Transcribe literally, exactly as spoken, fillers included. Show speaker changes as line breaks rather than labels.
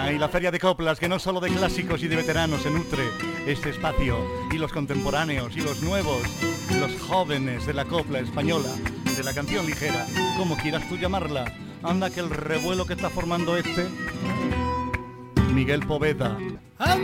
Ay, la feria de coplas, que no solo de clásicos y de veteranos se nutre este espacio, y los contemporáneos, y los nuevos, los jóvenes de la copla española, de la canción ligera, como quieras tú llamarla. Anda que el revuelo que está formando este Miguel Poveda